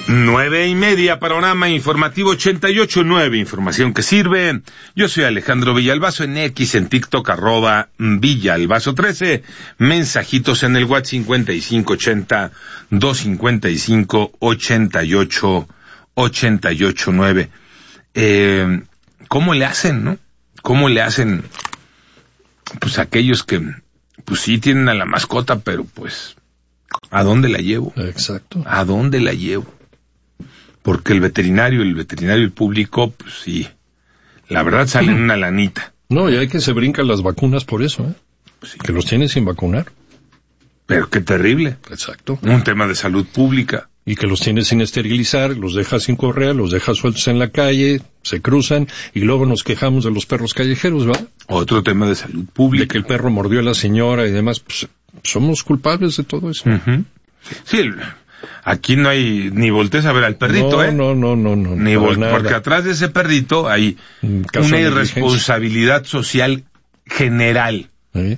9:30, Panorama Informativo 88.9, información que sirve. Yo soy Alejandro Villalbazo, en X, en TikTok, @Villalbazo13, mensajitos en el WhatsApp 5580-255-8889. ¿Cómo le hacen, no? ¿Cómo le hacen, pues, aquellos que, pues, sí tienen a la mascota, pero, pues, ¿a dónde la llevo? Exacto. ¿A dónde la llevo? Porque el veterinario y el público, pues sí, la verdad salen una lanita. No, y hay que se brincan las vacunas por eso, ¿eh? Pues sí. Que los tienen sin vacunar. Pero qué terrible. Exacto. Un tema de salud pública. Y que los tiene sin esterilizar, los deja sin correa, los deja sueltos en la calle, se cruzan, y luego nos quejamos de los perros callejeros, ¿verdad? Otro tema de salud pública. De que el perro mordió a la señora y demás, pues somos culpables de todo eso. Uh-huh. Sí, aquí no hay ni voltees a ver al perrito, No. Ni porque atrás de ese perrito hay una irresponsabilidad social general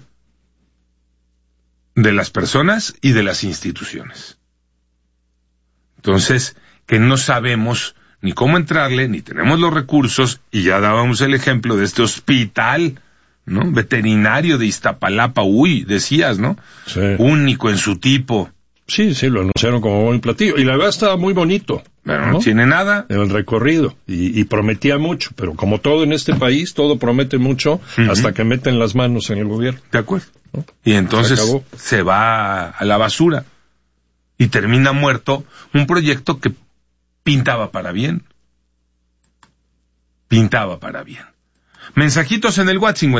de las personas y de las instituciones. Entonces, que no sabemos ni cómo entrarle, ni tenemos los recursos, y ya dábamos el ejemplo de este hospital, ¿no? Veterinario de Iztapalapa, decías, ¿no? Sí. Único en su tipo. Sí, lo anunciaron como buen platillo. Y la verdad estaba muy bonito. Pero no tiene nada. El recorrido. Y prometía mucho. Pero como todo en este país, todo promete mucho hasta que meten las manos en el gobierno. De acuerdo. ¿No? Y entonces se va a la basura. Y termina muerto un proyecto que pintaba para bien. Mensajitos en el WhatsApp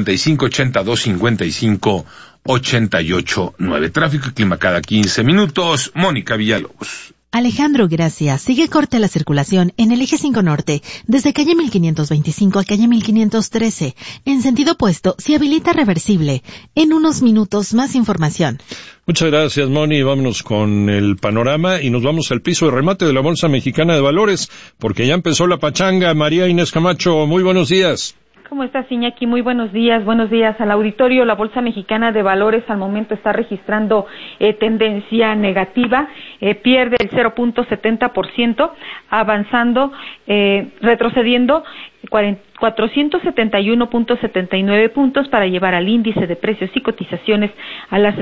5580-255-889. Tráfico y clima cada 15 minutos. Mónica Villalobos. Alejandro, gracias. Sigue corte la circulación en el eje 5 Norte, desde calle 1525 a calle 1513. En sentido opuesto, se habilita reversible. En unos minutos, más información. Muchas gracias, Moni. Vámonos con el panorama y nos vamos al piso de remate de la Bolsa Mexicana de Valores, porque ya empezó la pachanga. María Inés Camacho, muy buenos días. ¿Cómo estás, Iñaki? Muy buenos días al auditorio. La Bolsa Mexicana de Valores al momento está registrando tendencia negativa, pierde el 0.70%, avanzando, retrocediendo 471.79 puntos para llevar al índice de precios y cotizaciones a las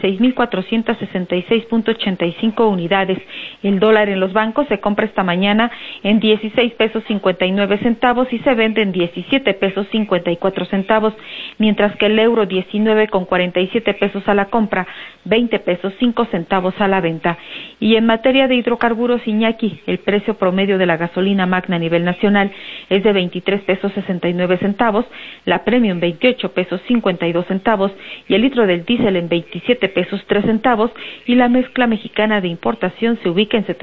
66.466.85 unidades. El dólar en los bancos se compra esta mañana en 16 pesos 59 centavos y se vende en 17 pesos 54 centavos, mientras que el euro 19,47 pesos a la compra, 20 pesos 5 centavos a la venta. Y en materia de hidrocarburos, Iñaki, el precio promedio de la gasolina magna a nivel nacional es de 23 pesos 69 centavos, la premium 28 pesos 52 centavos y el litro del diésel en 27 pesos 3 centavos y la mezcla mexicana de importación se ubica en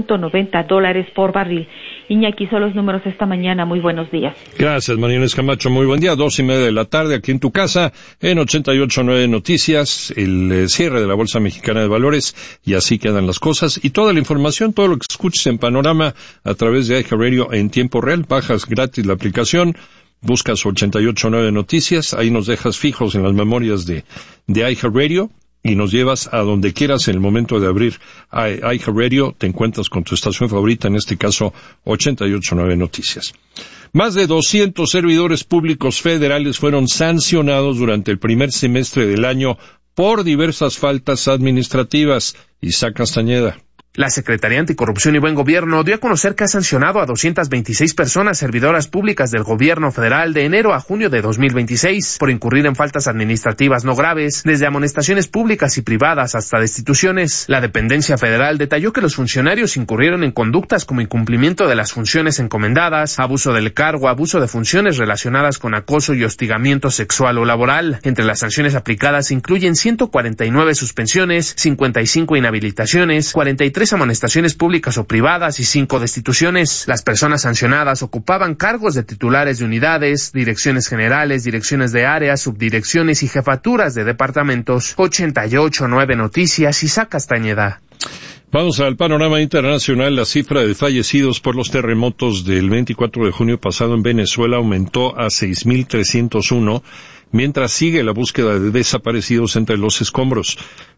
$70.90 por barril. Iñaki, son los números esta mañana. Muy buenos días. Gracias, María Inés Camacho. Muy buen día. 2:30 de la tarde aquí en tu casa en 88.9 Noticias, el cierre de la Bolsa Mexicana de Valores, y así quedan las cosas. Y toda la información, todo lo que escuches en Panorama a través de iHeartRadio en tiempo real, bajas gratis la aplicación, buscas 88.9 Noticias, ahí nos dejas fijos en las memorias de iHeartRadio y nos llevas a donde quieras en el momento de abrir iHeartRadio, te encuentras con tu estación favorita, en este caso 88.9 Noticias. Más de 200 servidores públicos federales fueron sancionados durante el primer semestre del año por diversas faltas administrativas. Isaac Castañeda. La Secretaría Anticorrupción y Buen Gobierno dio a conocer que ha sancionado a 226 personas servidoras públicas del gobierno federal de enero a junio de 2026 por incurrir en faltas administrativas no graves, desde amonestaciones públicas y privadas hasta destituciones. La dependencia federal detalló que los funcionarios incurrieron en conductas como incumplimiento de las funciones encomendadas, abuso del cargo, abuso de funciones relacionadas con acoso y hostigamiento sexual o laboral. Entre las sanciones aplicadas incluyen 149 suspensiones, 55 inhabilitaciones, 43 amonestaciones públicas o privadas y 5 destituciones. Las personas sancionadas ocupaban cargos de titulares de unidades, direcciones generales, direcciones de áreas, subdirecciones y jefaturas de departamentos. 88.9 Noticias, Isaac Castañeda. Vamos al panorama internacional. La cifra de fallecidos por los terremotos del 24 de junio pasado en Venezuela aumentó a 6.301, mientras sigue la búsqueda de desaparecidos entre los escombros.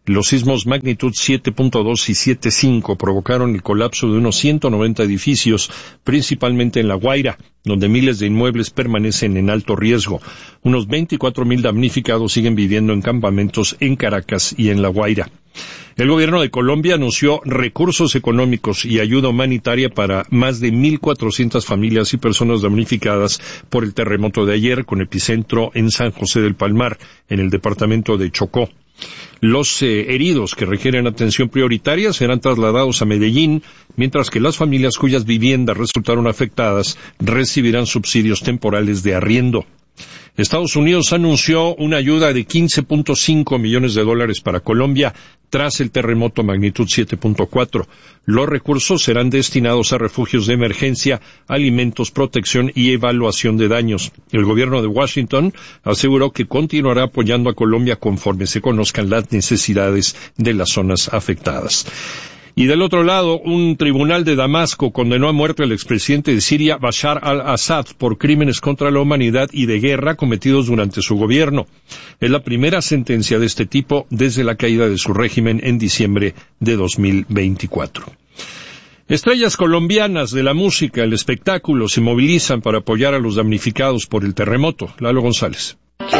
Los sismos magnitud 7.2 y 7.5 provocaron el colapso de unos 190 edificios, principalmente en La Guaira, donde miles de inmuebles permanecen en alto riesgo. Unos 24,000 damnificados siguen viviendo en campamentos en Caracas y en La Guaira. El gobierno de Colombia anunció recursos económicos y ayuda humanitaria para más de 1,400 familias y personas damnificadas por el terremoto de ayer, con epicentro en San José del Palmar, en el departamento de Chocó. Los heridos que requieren atención prioritaria serán trasladados a Medellín, mientras que las familias cuyas viviendas resultaron afectadas recibirán subsidios temporales de arriendo. Estados Unidos anunció una ayuda de $15.5 millones para Colombia tras el terremoto magnitud 7.4. Los recursos serán destinados a refugios de emergencia, alimentos, protección y evaluación de daños. El gobierno de Washington aseguró que continuará apoyando a Colombia conforme se conozcan las necesidades de las zonas afectadas. Y del otro lado, un tribunal de Damasco condenó a muerte al expresidente de Siria, Bashar al-Assad, por crímenes contra la humanidad y de guerra cometidos durante su gobierno. Es la primera sentencia de este tipo desde la caída de su régimen en diciembre de 2024. Estrellas colombianas de la música, el espectáculo, se movilizan para apoyar a los damnificados por el terremoto. Lalo González.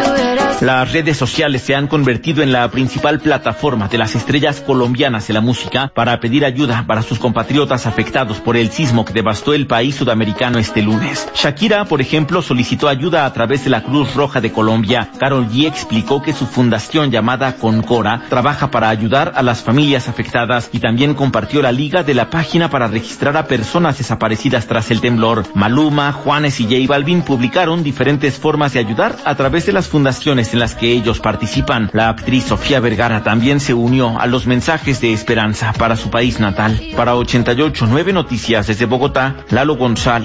Las redes sociales se han convertido en la principal plataforma de las estrellas colombianas de la música para pedir ayuda para sus compatriotas afectados por el sismo que devastó el país sudamericano este lunes. Shakira, por ejemplo, solicitó ayuda a través de la Cruz Roja de Colombia. Karol G explicó que su fundación llamada Concora trabaja para ayudar a las familias afectadas y también compartió la liga de la página para registrar a personas desaparecidas tras el temblor. Maluma, Juanes y J Balvin publicaron diferentes formas de ayudar a través de las fundaciones en las que ellos participan. La actriz Sofía Vergara también se unió a los mensajes de esperanza para su país natal. Para 88.9 Noticias desde Bogotá, Lalo González.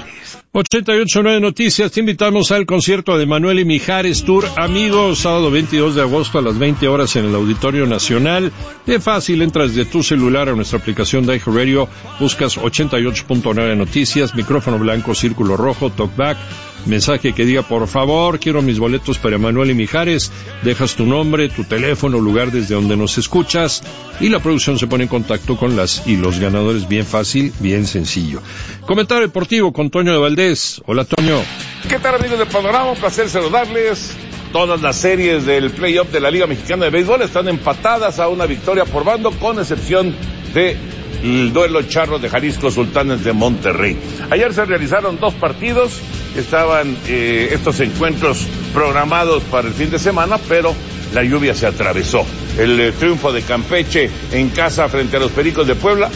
88.9 Noticias, te invitamos al concierto de Manuel y Mijares Tour Amigos, sábado 22 de agosto a las 20 horas en el Auditorio Nacional. De fácil, entras de tu celular a nuestra aplicación de iHeartRadio, buscas 88.9 Noticias, micrófono blanco, círculo rojo, talkback, mensaje que diga por favor, quiero mis boletos para Manuel y Mijares, dejas tu nombre, tu teléfono, lugar desde donde nos escuchas y la producción se pone en contacto con las y los ganadores. Bien fácil, bien sencillo. Comentario deportivo con Toño de Valdés. Hola, Toño. ¿Qué tal, amigos de Panorama? Un placer saludarles. Todas las series del playoff de la Liga Mexicana de Béisbol están empatadas a una victoria por bando, con excepción de el duelo Charros de Jalisco, Sultanes de Monterrey. Ayer se realizaron 2 partidos, estaban estos encuentros programados para el fin de semana, pero la lluvia se atravesó. El triunfo de Campeche en casa frente a los Pericos de Puebla,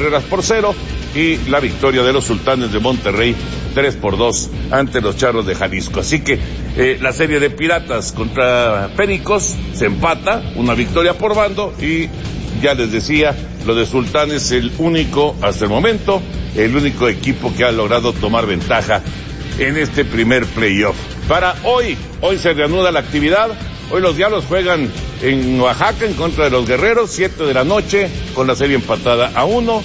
8-0, y la victoria de los Sultanes de Monterrey, 3-2 ante los Charros de Jalisco. Así que la serie de Piratas contra Pericos se empata, una victoria por bando, y ya les decía, lo de Sultanes, el único, hasta el momento, el único equipo que ha logrado tomar ventaja en este primer playoff. Para hoy se reanuda la actividad. Hoy los Diablos juegan en Oaxaca en contra de los Guerreros, 7 de la noche, con la serie empatada a 1.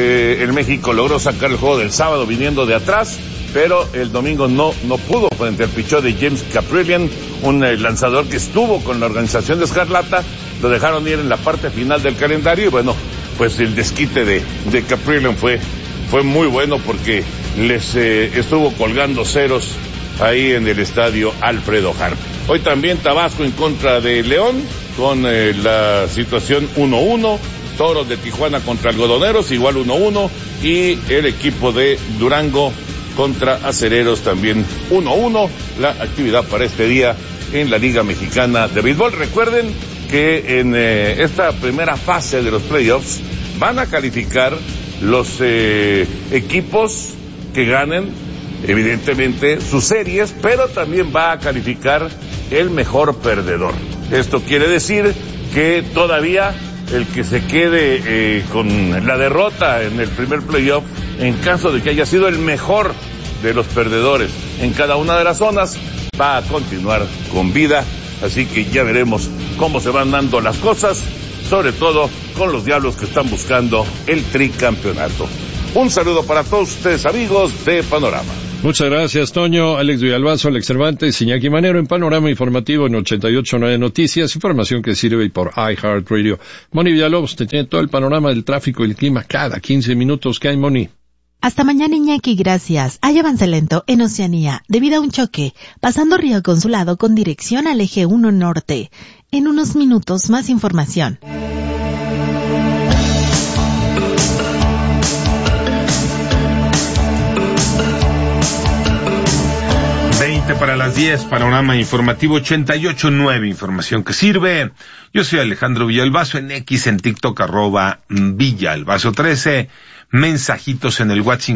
El México logró sacar el juego del sábado viniendo de atrás, pero el domingo no pudo frente al picheo de James Kaprielian, un lanzador que estuvo con la organización de Escarlata. Lo dejaron ir en la parte final del calendario y bueno, pues el desquite de Kaprielian fue muy bueno, porque les estuvo colgando ceros ahí en el estadio Alfredo Harp. Hoy también Tabasco en contra de León, con la situación 1-1. Toros de Tijuana contra Algodoneros, igual 1-1. Y el equipo de Durango contra Acereros, también 1-1. La actividad para este día en la Liga Mexicana de Béisbol. Recuerden que en esta primera fase de los playoffs van a calificar los equipos que ganen, evidentemente, sus series, pero también va a calificar el mejor perdedor. Esto quiere decir que todavía el que se quede con la derrota en el primer playoff, en caso de que haya sido el mejor de los perdedores en cada una de las zonas, va a continuar con vida. Así que ya veremos cómo se van dando las cosas, sobre todo con los Diablos, que están buscando el tricampeonato. Un saludo para todos ustedes, amigos de Panorama. Muchas gracias, Toño. Alex Villalbazo, Alex Cervantes, Iñaki Manero en Panorama Informativo en 88.9 Noticias, información que sirve por iHeartRadio. Moni Villalobos te tiene todo el panorama del tráfico y el clima cada 15 minutos. ¿Qué hay, Moni? Hasta mañana, Iñaki, gracias. Hay avance lento en Oceanía debido a un choque, pasando Río Consulado con dirección al eje 1 norte. En unos minutos, más información. 20 para las 10, Panorama Informativo 88.9, información que sirve. Yo soy Alejandro Villalbazo, en X, en TikTok, @Villalbazo13, mensajitos en el WhatsApp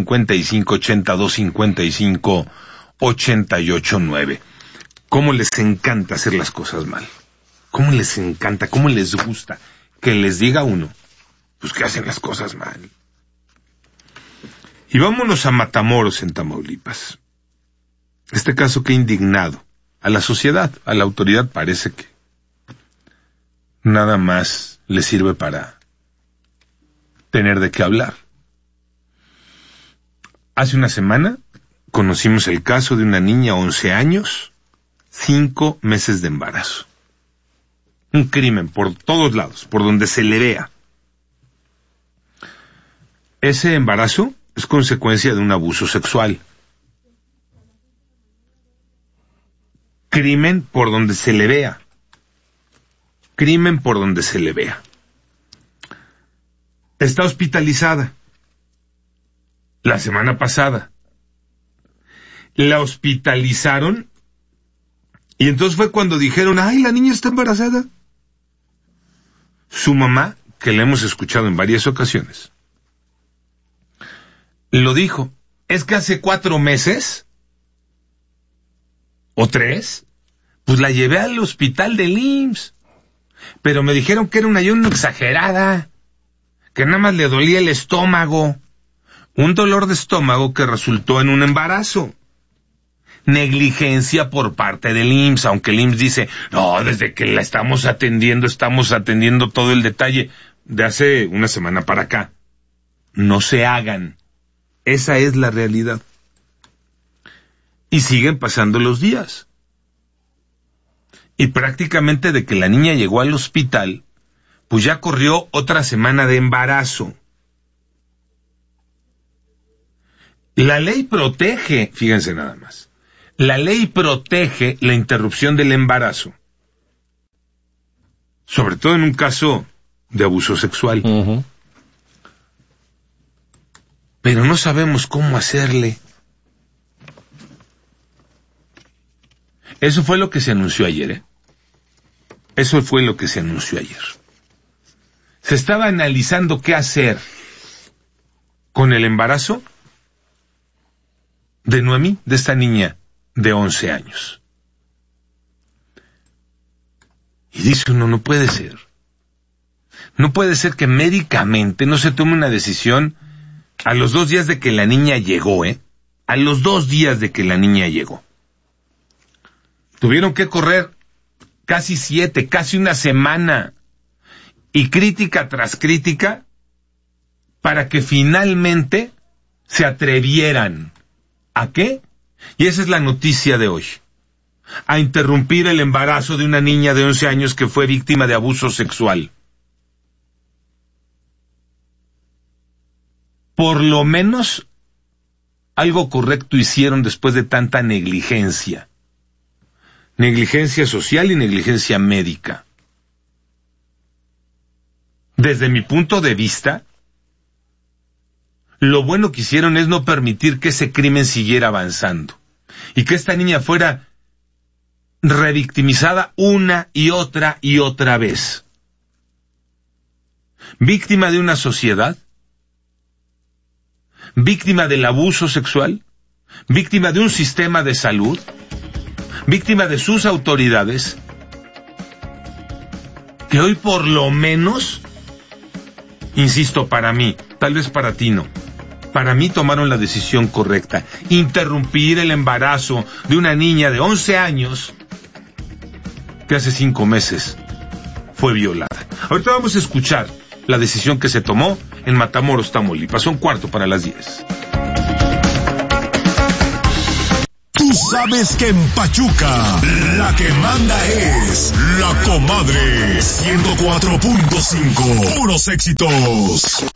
55825588.9. ¿Cómo les encanta hacer las cosas mal? ¿Cómo les encanta, cómo les gusta que les diga uno, pues que hacen las cosas mal? Y vámonos a Matamoros, en Tamaulipas. Este caso que ha indignado a la sociedad, a la autoridad, parece que nada más le sirve para tener de qué hablar. Hace una semana conocimos el caso de una niña, 11 años, 5 meses de embarazo. Un crimen por todos lados, por donde se le vea. Ese embarazo es consecuencia de un abuso sexual. Crimen por donde se le vea. Crimen por donde se le vea. Está hospitalizada. La semana pasada. La hospitalizaron y entonces fue cuando dijeron, ¡ay, la niña está embarazada! Su mamá, que la hemos escuchado en varias ocasiones, lo dijo, es que hace 4 meses o 3, pues la llevé al hospital del IMSS, pero me dijeron que era una ayuno exagerada, que nada más le dolía el estómago, un dolor de estómago que resultó en un embarazo. Negligencia por parte del IMSS, aunque el IMSS dice, no, desde que la estamos atendiendo todo el detalle de hace una semana para acá. No se hagan. Esa es la realidad. Y siguen pasando los días. Y prácticamente de que la niña llegó al hospital, pues ya corrió otra semana de embarazo. La ley protege, fíjense nada más, la ley protege la interrupción del embarazo, sobre todo en un caso de abuso sexual. Uh-huh. Pero no sabemos cómo hacerle. Eso fue lo que se anunció ayer, ¿eh? Eso fue lo que se anunció ayer. Se estaba analizando qué hacer con el embarazo de Noemí, de esta niña de 11 años. Y dice uno, no puede ser. No puede ser que médicamente no se tome una decisión a los 2 días de que la niña llegó, ¿eh? A los 2 días de que la niña llegó. Tuvieron que correr casi 7, casi una semana, y crítica tras crítica, para que finalmente se atrevieran. ¿A qué? Y esa es la noticia de hoy. A interrumpir el embarazo de una niña de 11 años que fue víctima de abuso sexual. Por lo menos algo correcto hicieron después de tanta negligencia. Negligencia social y negligencia médica. Desde mi punto de vista, lo bueno que hicieron es no permitir que ese crimen siguiera avanzando y que esta niña fuera revictimizada una y otra vez. Víctima de una sociedad, víctima del abuso sexual, víctima de un sistema de salud, víctima de sus autoridades, que hoy por lo menos, insisto, para mí, tal vez para ti no, para mí tomaron la decisión correcta, interrumpir el embarazo de una niña de 11 años que hace 5 meses fue violada. Ahorita vamos a escuchar la decisión que se tomó en Matamoros, Tamaulipas. Son 10:15 para las 10. sabes que en Pachuca la que manda es La Comadre 104.5. Puros éxitos.